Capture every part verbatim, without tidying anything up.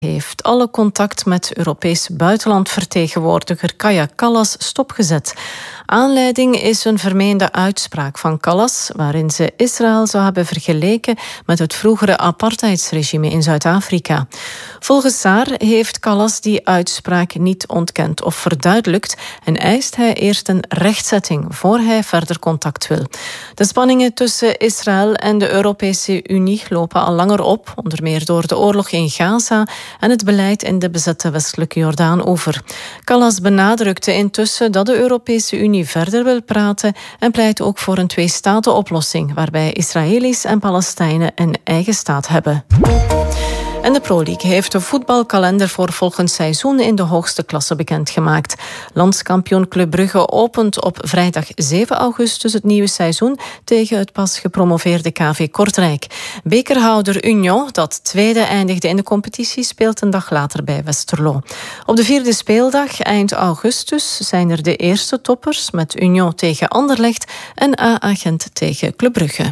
heeft alle contact met Europees buitenlandvertegenwoordiger Kaja Kallas stopgezet. Aanleiding is een vermeende uitspraak van Kallas, waarin ze Israël zou hebben vergeleken met het vroegere apartheidsregime in Zuid-Afrika. Volgens haar heeft Kallas die uitspraak niet ontkend of verduidelijkt en eist hij eerst een rechtzetting voor hij verder contact wil. De spanningen tussen Israël en de Europese Unie lopen al langer op, onder meer door de oorlog in Gaza en het beleid in de bezette westelijke Jordaan-oever. Kallas benadrukte intussen dat de Europese Unie verder wil praten en pleit ook voor een twee-staten-oplossing, waarbij Israëli's en Palestijnen een eigen staat hebben. En de Pro League heeft de voetbalkalender voor volgend seizoen in de hoogste klasse bekendgemaakt. Landskampioen Club Brugge opent op vrijdag zeven augustus het nieuwe seizoen tegen het pas gepromoveerde K V Kortrijk. Bekerhouder Union, dat tweede eindigde in de competitie, speelt een dag later bij Westerlo. Op de vierde speeldag, eind augustus, zijn er de eerste toppers met Union tegen Anderlecht en A A Gent tegen Club Brugge.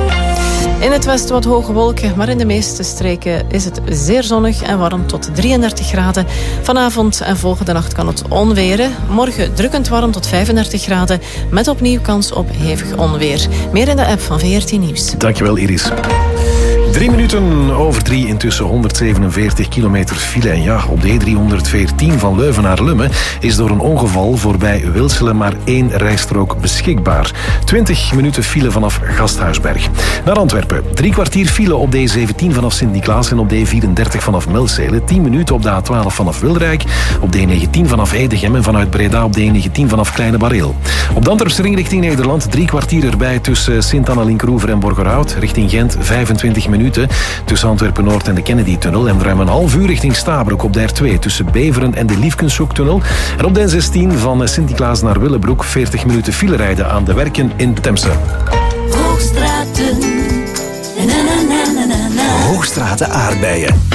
In het westen wat hoge wolken, maar in de meeste streken is het zeer zonnig en warm tot drieëndertig graden. Vanavond en volgende nacht kan het onweren. Morgen drukkend warm tot vijfendertig graden, met opnieuw kans op hevig onweer. Meer in de app van V R T Nieuws. Dankjewel, Iris. Drie minuten over drie, intussen honderdzevenenveertig kilometer file. En ja, op de E driehonderdveertien van Leuven naar Lummen is door een ongeval voorbij Wilselen maar één rijstrook beschikbaar. twintig minuten file vanaf Gasthuisberg. Naar Antwerpen. Drie kwartier file op de E zeventien vanaf Sint-Niklaas en op de E vierendertig vanaf Melzele. tien minuten op de A twaalf vanaf Wilrijk. Op de E negentien vanaf Eidegem en vanuit Breda op de E negentien vanaf Kleine Bareel. Op de Antwerpse ring richting Nederland drie kwartier erbij tussen Sint-Anna-Linkeroever en Borgerhout. Richting Gent vijfentwintig minuten tussen Antwerpen-Noord en de Kennedy-tunnel. En ruim een half uur richting Stabroek op de R twee tussen Beveren en de Liefkenshoek-tunnel. En op de N zestien van Sint-Niklaas naar Willebroek veertig minuten file rijden aan de werken in Temse. Hoogstraten. Na, na, na, na, na. Hoogstraten aardbeien.